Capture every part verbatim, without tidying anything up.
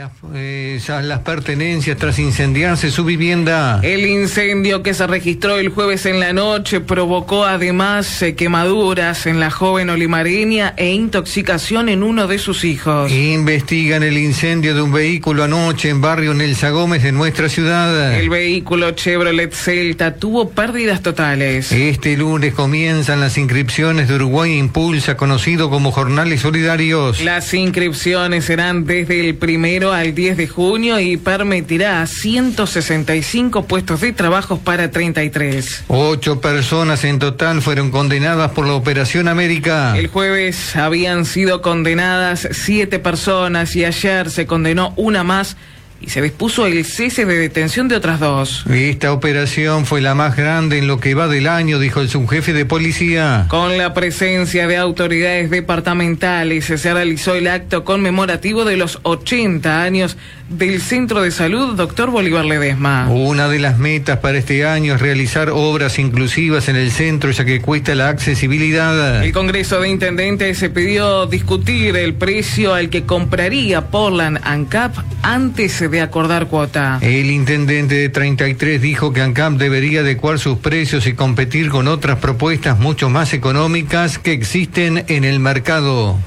las, eh, las pertenencias tras incendiarse su vivienda. El incendio que se registró el jueves en la noche provocó además eh, quemaduras en la joven olimareña e intoxicación en uno de sus hijos. Investigan el incendio de un vehículo anoche en barrio Nelsa Gómez de nuestra ciudad. El vehículo Chevrolet Celta tuvo pérdidas totales. Este lunes comienzan las inscripciones de Uruguay Impulsa, conocido como Jornales Solidarios. Las inscripciones serán desde el primero al diez de junio y permitirá ciento sesenta y cinco puestos de trabajo para treinta y tres. Ocho personas en total fueron condenadas por la Operación América. El jueves habían sido condenadas siete personas y ayer se condenó una más y se dispuso el cese de detención de otras dos. Esta operación fue la más grande en lo que va del año, dijo el subjefe de policía. Con la presencia de autoridades departamentales se realizó el acto conmemorativo de los ochenta años del Centro de Salud Doctor Bolívar Ledesma. Una de las metas para este año es realizar obras inclusivas en el centro, ya que cuesta la accesibilidad. El Congreso de Intendentes se pidió discutir el precio al que compraría Portland ANCAP antes de acordar cuota. El intendente de treinta y tres dijo que ANCAP debería adecuar sus precios y competir con otras propuestas mucho más económicas que existen en el mercado.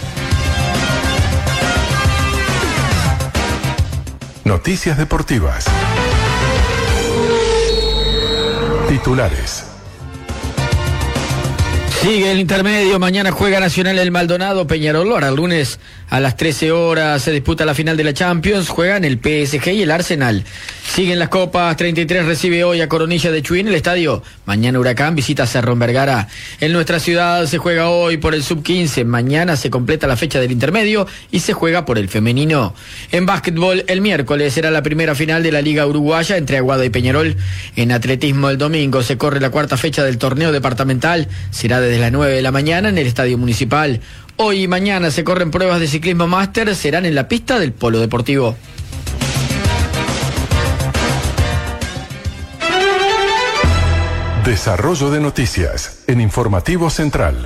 Noticias deportivas. Titulares. Sigue el intermedio, mañana juega Nacional el Maldonado, Peñarol. Ahora el lunes a las trece horas se disputa la final de la Champions, juegan el P S G y el Arsenal. Siguen las copas, treinta y tres recibe hoy a Coronilla de Chuy en el estadio. Mañana Huracán visita Cerro en Vergara. En nuestra ciudad se juega hoy por el sub quince, mañana se completa la fecha del intermedio y se juega por el femenino. En básquetbol, el miércoles será la primera final de la Liga Uruguaya entre Aguada y Peñarol. En atletismo, el domingo se corre la cuarta fecha del torneo departamental, será desde las nueve de la mañana en el Estadio Municipal. Hoy y mañana se corren pruebas de ciclismo máster, serán en la pista del Polo Deportivo. Desarrollo de noticias en Informativo Central.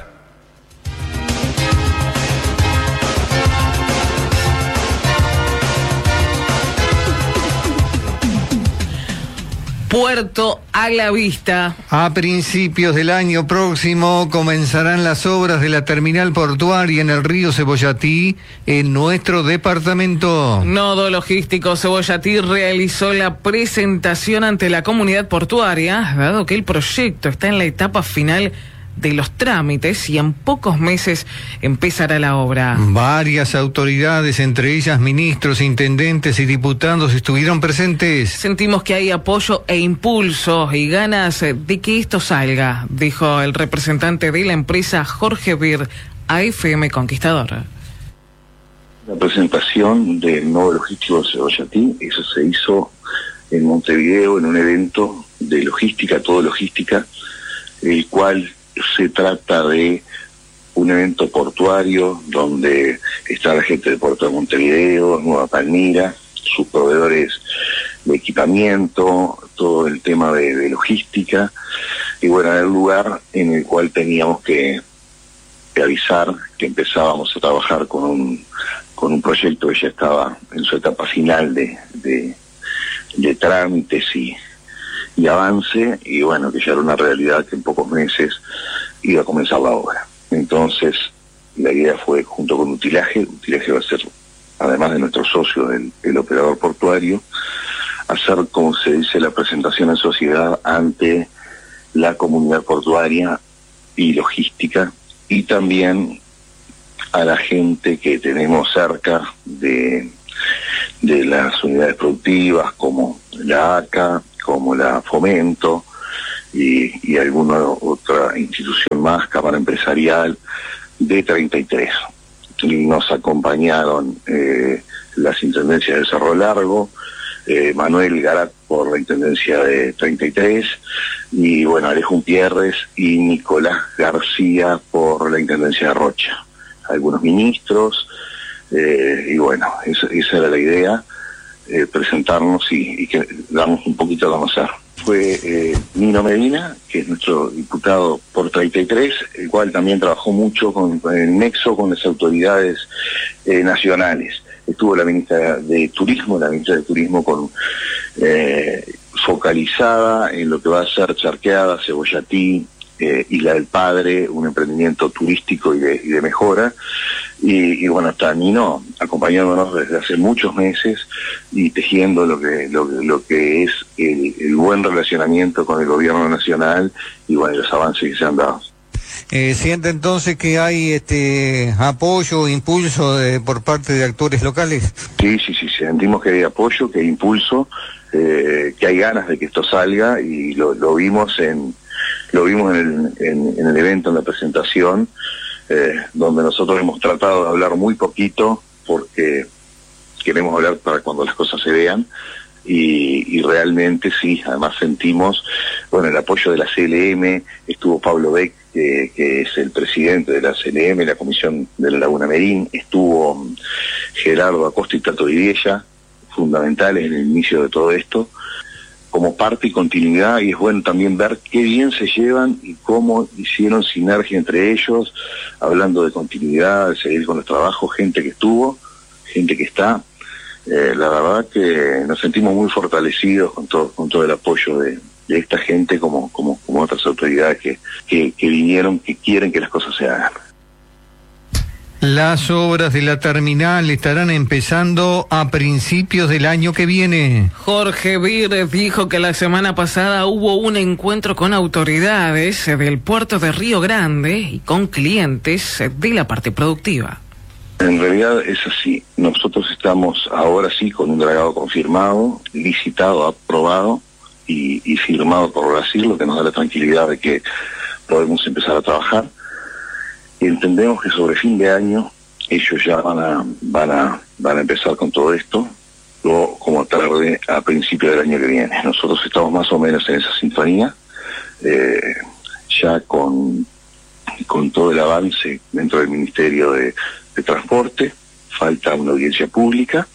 Puerto a la vista. A principios del año próximo comenzarán las obras de la terminal portuaria en el río Cebollatí, en nuestro departamento. Nodo Logístico Cebollatí realizó la presentación ante la comunidad portuaria, dado que el proyecto está en la etapa final de los trámites y en pocos meses empezará la obra. Varias autoridades, entre ellas ministros, intendentes y diputados, estuvieron presentes. Sentimos que hay apoyo e impulso y ganas de que esto salga, dijo el representante de la empresa Jorge Bir a F M Conquistador. La presentación del Nodo Logístico Cebollatí, eso se hizo en Montevideo en un evento de logística, todo logística, el cual se trata de un evento portuario donde está la gente del puerto de Montevideo, Nueva Palmira, sus proveedores de equipamiento, todo el tema de, de logística, y bueno, era el lugar en el cual teníamos que, que avisar que empezábamos a trabajar con un, con un proyecto que ya estaba en su etapa final de, de, de trámites y y avance, y bueno, que ya era una realidad que en pocos meses iba a comenzar la obra. Entonces, la idea fue, junto con Utilaje, Utilaje va a ser, además de nuestro socio, el, el operador portuario, hacer, como se dice, la presentación en sociedad ante la comunidad portuaria y logística, y también a la gente que tenemos cerca de, de las unidades productivas, como la A C A, como la Fomento y, y alguna otra institución más, Cámara Empresarial, de treinta y tres. Y nos acompañaron eh, las intendencias de Cerro Largo, eh, Manuel Garat por la intendencia de treinta y tres, y bueno, Alejo Pierres y Nicolás García por la intendencia de Rocha. Algunos ministros, eh, y bueno, esa, esa era la idea. Eh, presentarnos y, y que damos un poquito a conocer. Fue eh, Nino Medina, que es nuestro diputado por treinta y tres, el cual también trabajó mucho con, con el nexo con las autoridades eh, nacionales. estuvo la ministra de Turismo, la ministra de Turismo con eh, focalizada en lo que va a ser Charqueada, Cebollatí, eh, Isla del Padre, un emprendimiento turístico y de, y de mejora. Y, y bueno, está Nino acompañándonos desde hace muchos meses y tejiendo lo que lo, lo que es el, el buen relacionamiento con el gobierno nacional y bueno, los avances que se han dado. Eh, ¿Siente entonces que hay este apoyo, impulso de, por parte de actores locales? Sí, sí, sí, sentimos que hay apoyo, que hay impulso, eh, que hay ganas de que esto salga y lo, lo vimos en lo vimos en el, en, en el evento, en la presentación, eh, donde nosotros hemos tratado de hablar muy poquito porque queremos hablar para cuando las cosas se vean. Y, y realmente sí, además sentimos, bueno, el apoyo de la C L M, estuvo Pablo Beck, que, que es el presidente de la C L M, la Comisión de la Laguna Merín, estuvo um, Gerardo Acosta y Tato Vidiella, fundamentales en el inicio de todo esto, como parte y continuidad, y es bueno también ver qué bien se llevan y cómo hicieron sinergia entre ellos, hablando de continuidad, de seguir con los trabajos, gente que estuvo, gente que está. Eh, la verdad que nos sentimos muy fortalecidos con todo con todo el apoyo de, de esta gente como como como otras autoridades que, que, que vinieron, que quieren que las cosas se hagan. Las obras de la terminal estarán empezando a principios del año que viene. Jorge Bir dijo que la semana pasada hubo un encuentro con autoridades del puerto de Río Grande y con clientes de la parte productiva. En realidad es así. Nosotros estamos ahora sí con un dragado confirmado, licitado, aprobado y, y firmado por Brasil, lo que nos da la tranquilidad de que podemos empezar a trabajar. Y entendemos que sobre fin de año ellos ya van a van a van a empezar con todo esto, o como tarde a principio del año que viene. Nosotros estamos más o menos en esa sintonía, eh, ya con con todo el avance dentro del Ministerio de de Transporte, falta una audiencia pública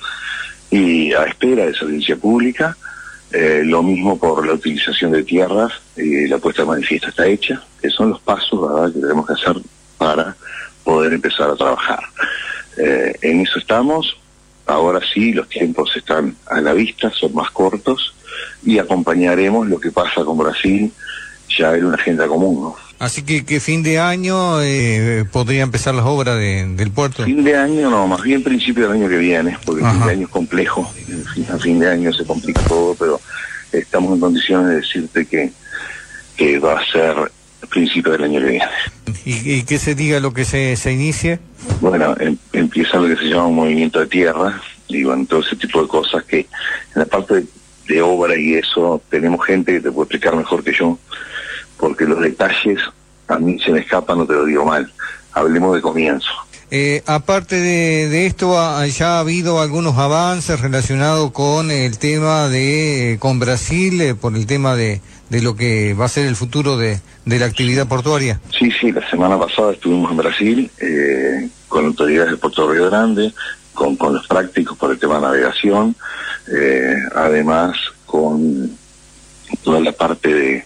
y a espera de esa audiencia pública, eh, lo mismo por la utilización de tierras, eh, la puesta de manifiesto está hecha, que son los pasos, ¿verdad?, que tenemos que hacer para poder empezar a trabajar. Eh, en eso estamos, ahora sí los tiempos están a la vista, son más cortos y acompañaremos lo que pasa con Brasil ya en una agenda común, ¿no? Así que, que fin de año eh, podría empezar las obras de, del puerto. Fin de año no, más bien principio del año que viene, porque Ajá. Fin de año es complejo, a fin de año se complica todo, pero estamos en condiciones de decirte que, que va a ser principio del año que viene. ¿Y, y qué se diga lo que se, se inicie? Bueno, em, empieza lo que se llama un movimiento de tierra, y bueno, todo ese tipo de cosas que en la parte de, de obra y eso tenemos gente que te puede explicar mejor que yo, porque los detalles a mí se me escapan, no te lo digo mal. Hablemos de comienzo. Eh, aparte de, de esto, ha, ya ha habido algunos avances relacionados con el tema de, con Brasil, eh, por el tema de, de lo que va a ser el futuro de, de la actividad portuaria. Sí, sí, la semana pasada estuvimos en Brasil, eh, con autoridades del Puerto de Río Grande, con, con los prácticos por el tema de navegación, eh, además con toda la parte de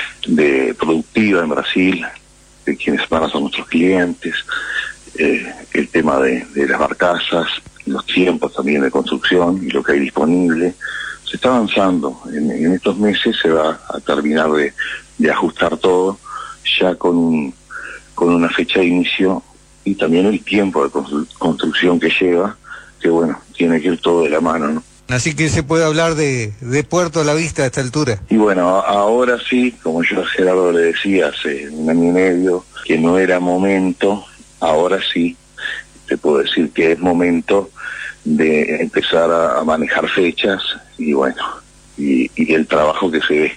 de productiva en Brasil, de quienes van a ser nuestros clientes, eh, el tema de, de las barcazas, los tiempos también de construcción y lo que hay disponible. Se está avanzando, en, en estos meses se va a terminar de, de ajustar todo, ya con, un, con una fecha de inicio y también el tiempo de constru construcción que lleva, que bueno, tiene que ir todo de la mano, ¿no? Así que se puede hablar de, de puerto a la vista a esta altura. Y bueno, ahora sí, como yo a Gerardo le decía hace un año y medio, que no era momento, ahora sí, te puedo decir que es momento de empezar a, a manejar fechas y bueno, y, y el trabajo que se ve.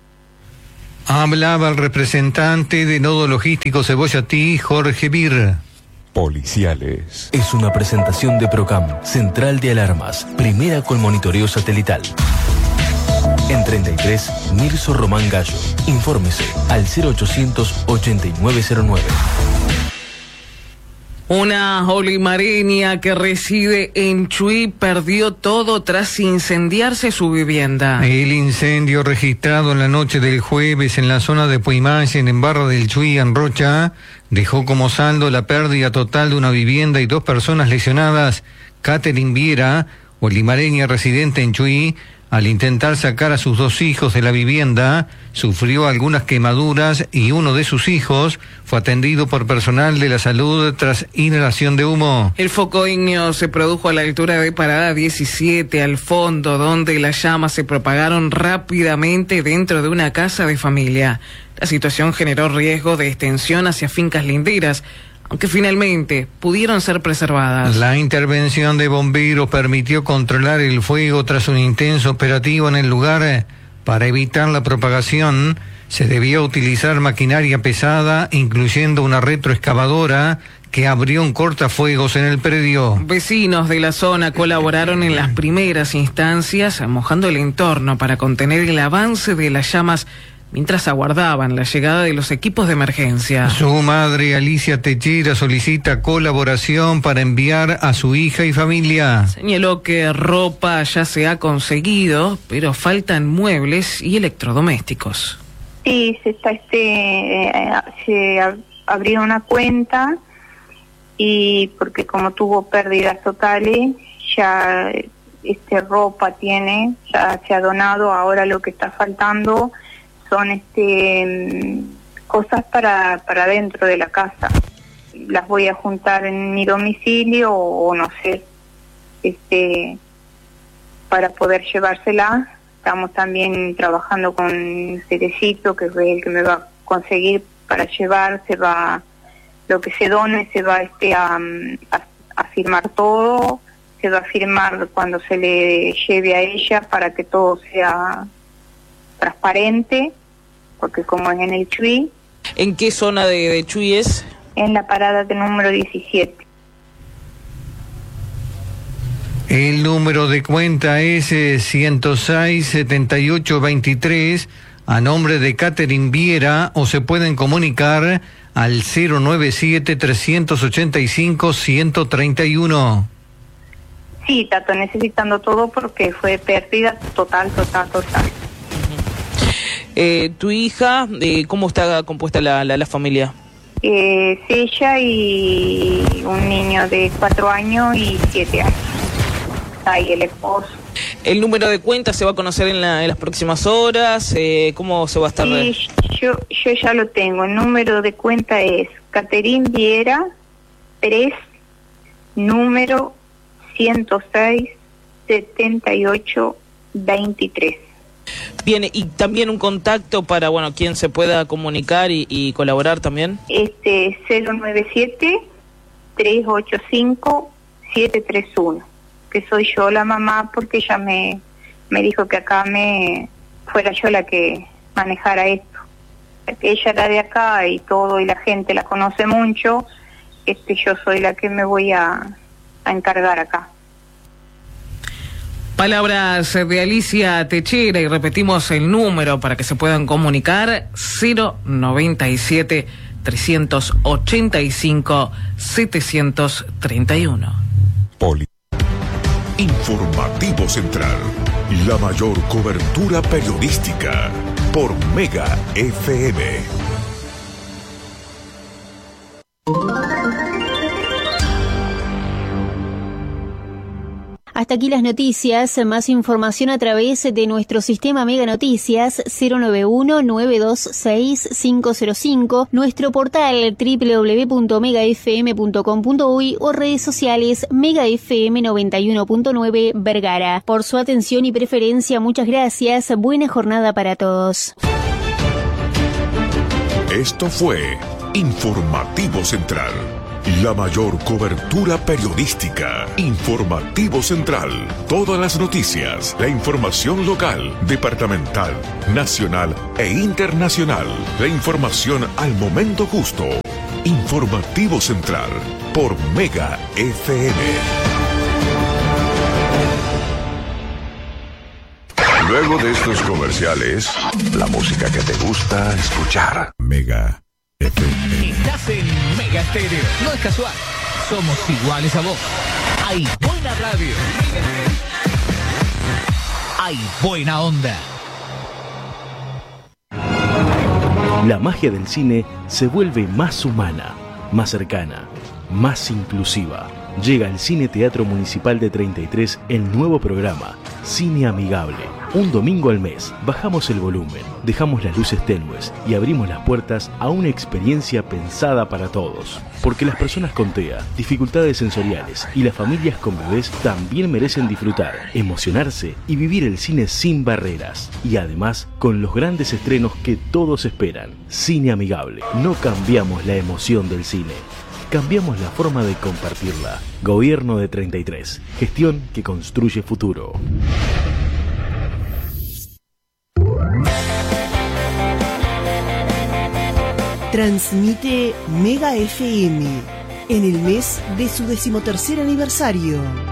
Hablaba el representante de Nodo Logístico Cebollatí, Jorge Bir. Policiales. Es una presentación de Procam, Central de Alarmas, primera con monitoreo satelital. En treinta y tres, Mirso Román Gallo. Infórmese al cero ochocientos ochenta y nueve cero nueve. Una olimareña que reside en Chuy perdió todo tras incendiarse su vivienda. El incendio registrado en la noche del jueves en la zona de Puimayen, en Barra del Chuy, en Rocha, dejó como saldo la pérdida total de una vivienda y dos personas lesionadas Catherine Viera, olimareña residente en Chuy, al intentar sacar a sus dos hijos de la vivienda, sufrió algunas quemaduras y uno de sus hijos fue atendido por personal de la salud tras inhalación de humo. El foco ígneo se produjo a la altura de Parada diecisiete, al fondo, donde las llamas se propagaron rápidamente dentro de una casa de familia. La situación generó riesgo de extensión hacia fincas linderas, aunque finalmente pudieron ser preservadas. La intervención de bomberos permitió controlar el fuego tras un intenso operativo en el lugar. Para evitar la propagación, se debió utilizar maquinaria pesada, incluyendo una retroexcavadora que abrió un cortafuegos en el predio. Vecinos de la zona colaboraron en las primeras instancias, mojando el entorno para contener el avance de las llamas, mientras aguardaban la llegada de los equipos de emergencia. Su madre, Alicia Techera, solicita colaboración para enviar a su hija y familia. Señaló que ropa ya se ha conseguido, pero faltan muebles y electrodomésticos. Sí, se está este eh, se ab- abrió una cuenta, y porque como tuvo pérdidas totales, ya este ropa tiene, ya se ha donado. Ahora lo que está faltando son este cosas para para dentro de la casa. Las voy a juntar en mi domicilio o, o no sé, este para poder llevárselas. Estamos también trabajando con Cerecito, que es el que me va a conseguir para llevar. Se va, lo que se done se va este a, a, a firmar todo, se va a firmar cuando se le lleve a ella para que todo sea transparente, porque como es en el Chuy. ¿En qué zona de, de Chuy es? En la parada de número diecisiete. El número de cuenta es eh, ciento seis, setenta y ocho, veintitrés, a nombre de Catherine Viera, o se pueden comunicar al cero noventa y siete, trescientos ochenta y cinco, ciento treinta y uno. Sí, Tato, necesitando todo porque fue pérdida total, total, total. Eh, ¿Tu hija, eh, cómo está compuesta la, la, la familia? Eh, es ella y un niño de cuatro años y siete años. Ahí el esposo. ¿El número de cuenta se va a conocer en, la, en las próximas horas? Eh, ¿Cómo se va a estar? Sí, yo, yo ya lo tengo. El número de cuenta es Catherine Viera tres, número ciento seis, setenta y ocho, veintitrés. Bien, y también un contacto para, bueno, quien se pueda comunicar y, y colaborar también. Este, cero noventa y siete, trescientos ochenta y cinco, setecientos treinta y uno, que soy yo la mamá, porque ella me, me dijo que acá me fuera yo la que manejara esto. Ella era de acá y todo, y la gente la conoce mucho, este, yo soy la que me voy a, a encargar acá. Palabras de Alicia Techera, y repetimos el número para que se puedan comunicar: cero noventa y siete, trescientos ochenta y cinco, setecientos treinta y uno. Poli. Informativo Central, la mayor cobertura periodística por Mega F M. Hasta aquí las noticias. Más información a través de nuestro sistema Mega Noticias cero nueve uno, nueve dos seis, cinco cero cinco, nuestro portal doble u doble u doble u punto mega f m punto com punto uy o redes sociales Mega F M noventa y uno punto nueve Vergara. Por su atención y preferencia, muchas gracias. Buena jornada para todos. Esto fue Informativo Central. La mayor cobertura periodística. Informativo Central. Todas las noticias, la información local, departamental, nacional e internacional. La información al momento justo. Informativo Central por Mega F M. Luego de estos comerciales, la música que te gusta escuchar. Mega F M. Estás en Mega Estéreo. No es casual. Somos iguales a vos. Hay buena radio. Hay buena onda. La magia del cine se vuelve más humana, más cercana, más inclusiva. Llega al Cine Teatro Municipal de treinta y tres el nuevo programa Cine Amigable. Un domingo al mes bajamos el volumen, dejamos las luces tenues y abrimos las puertas a una experiencia pensada para todos. Porque las personas con T E A, dificultades sensoriales y las familias con bebés también merecen disfrutar, emocionarse y vivir el cine sin barreras. Y además con los grandes estrenos que todos esperan. Cine Amigable. No cambiamos la emoción del cine. Cambiamos la forma de compartirla. Gobierno de treinta y tres. Gestión que construye futuro. Transmite Mega F M en el mes de su decimotercer aniversario.